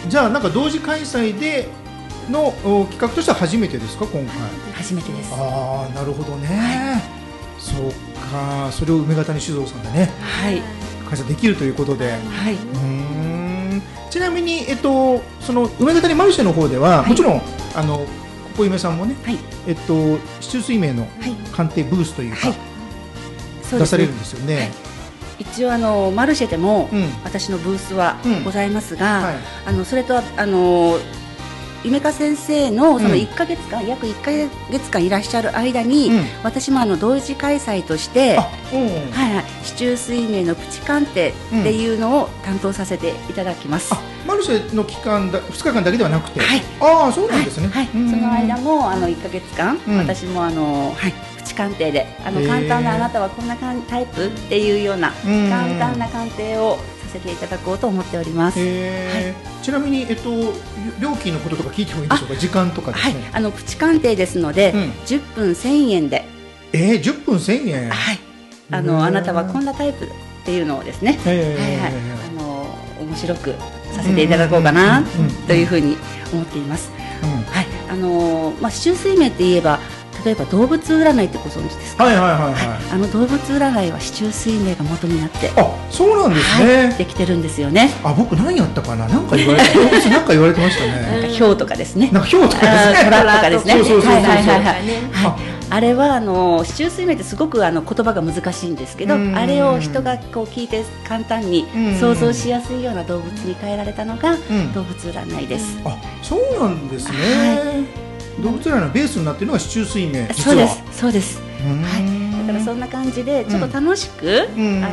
じゃあなんか同時開催での企画としては初めてですか、今回。 初めてです。 ああ、なるほどね。そうか、それを梅ヶ谷酒造さんでね、開催できるということで。ちなみにその梅ヶ谷マルシェの方では、もちろんここ梅さんもね、市中水明の鑑定ブースというか、出されるんですよね。 一応マルシェでも私のブースはございますが、それと夢香先生のその1ヶ月間、約1ヶ月間いらっしゃる間に、私も同時開催として、市中水明のプチ鑑定っていうのを担当させていただきます。 マルシェの期間2日間だけではなくて、ああ、そうなんですね。 その間も1ヶ月間、私もプチ鑑定で簡単なあなたはこんなタイプっていうような簡単な鑑定をさせていただこうと思っております。 ちなみに料金のこととか聞いてもいいでしょうか。時間とかですね。 プチ鑑定ですので、10分1000円で。 10分1000円。 あなたはこんなタイプっていうのをですね、面白くさせていただこうかなというふうに思っています。市中水明って言えば、例えば動物占いってご存知ですか。動物占いは市中水明が元になって、 そうなんですね。 できてるんですよね。 僕何やったかな、なんか言われて、動物なんか言われてましたね。 ヒョウとかですね。 ヒョウとかですね。 虎とかですね。あれは市中水明ってすごく言葉が難しいんですけど、あれを人がこう聞いて簡単に想像しやすいような動物に変えられたのが動物占いです。 そうなんですね。動物占いのベースになっているのが市中水明。 そうです。だからそんな感じでちょっと楽しく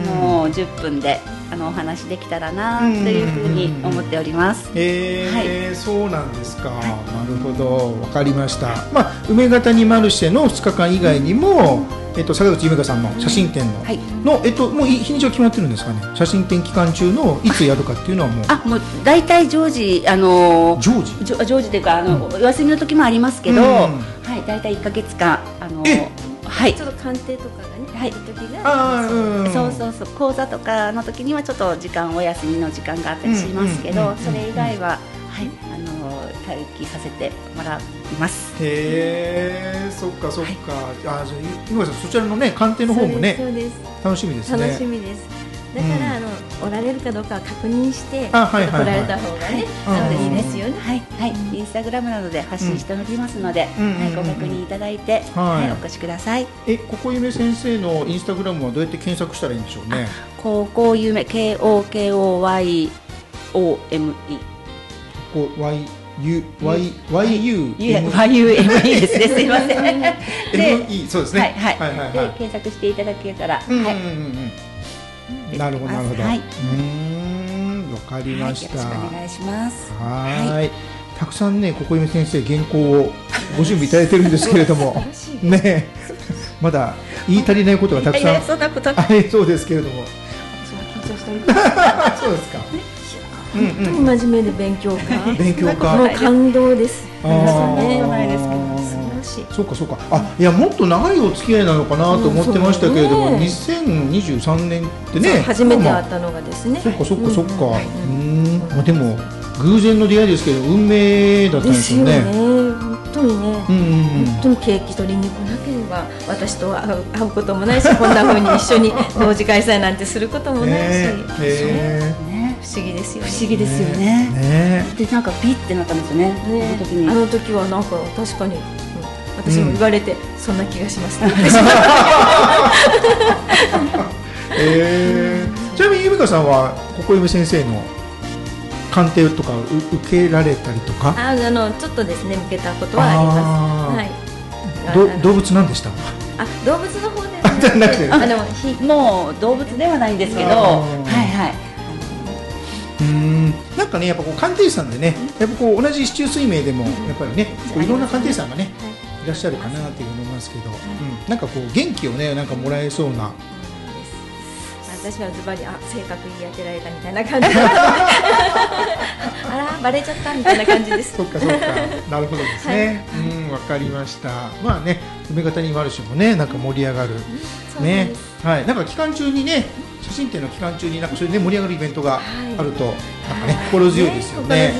10分でお話できたらなというふうに思っております。 そうなんですか。なるほど、わかりました。梅ヶ谷マルシェの2日間以外にも、坂口夢香さんの写真展のもう日にちは決まってるんですかね。写真展期間中のいつやるかっていうのはもう大体常時常時というかお休みの時もありますけど、大体1ヶ月間ちょっと鑑定とかがね、時がそう講座とかの時にはちょっとお休みの時間があったりしますけど、それ以外は待機させてもらいます。 そっかそっか。今さん、そちらのね鑑定の方もね、楽しみですね。 楽しみです。だからおられるかどうかは確認して来られた方がね、いいですよね。インスタグラムなどで発信しておりますので、ご確認いただいてお越しください。 ここゆめ先生のインスタグラムはどうやって検索したらいいんでしょうね。 ここゆめ KOKOYOME YUME ですね。すいません。 ME そうですね。 で検索していただけたら。 なるほどなるほど。わかりました。 よろしくお願いします。 たくさんね、ここゆめ先生原稿をご準備いただいてるんですけれどもね、まだ言い足りないことがたくさんありそうですけれども。 私は緊張しております。 そうですか。 本当に真面目で勉強家。もう感動です。 そうかそうか。いや、もっと長いお付き合いなのかなと思ってましたけれども、2023年ってね、 初めて会ったのがですね。 そっか。でも偶然の出会いですけど、運命だったんですよね。 本当にね、本当にケーキ取りに来なければ私と会うこともないし、こんな風に一緒に同時開催なんてすることもないし、不思議ですよね。 不思議ですよね。で、なんかビってなったんですよね。 あの時はなんか確かに私も言われてそんな気がします。 ちなみにゆみかさんはここゆめ先生の鑑定とか受けられたりとか？ ちょっとですね、受けたことはあります。 動物なんでした？ 動物の方ですね。 もう動物ではないんですけど、 なんかね、やっぱこう鑑定士さんでね、やっぱこう同じ市中水明でもやっぱりね、いろんな鑑定士さんがねいらっしゃるかなっていうふうに思いますけど、なんかこう元気をね、なんかもらえそうな。 私はズバリ性格言い当てられたみたいな感じでバレちゃったみたいな感じです。 そっかなるほどですね。わかりました。まあね、梅ヶ谷マルシェもね、なんか盛り上がるね、なんか期間中にね、写真展の期間中になんかそれで盛り上がるイベントがあるとなんかね、心強いですよね。